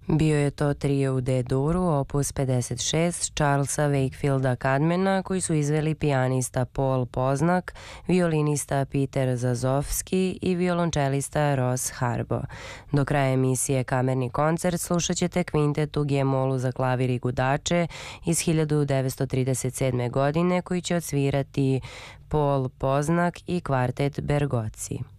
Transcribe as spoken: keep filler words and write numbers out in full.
Bio je to trio u D-duru, opus pedeset šest, Charlesa Wakefielda Cadmana, koji su izveli pijanista Paul Poznak, violinista Peter Zazovski i violončelista Ross Harbo. Do kraja emisije Kamerni koncert slušat ćete kvintet u G-molu za klavir i gudače iz hiljadu devetsto trideset sedme. godine, koji će odsvirati Paul Poznak i kvartet Bergozzi.